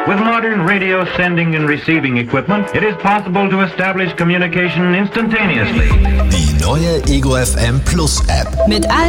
With modern radio sending and receiving equipment, it is possible to establish communication instantaneously. Die neue Ego FM Plus App. Mit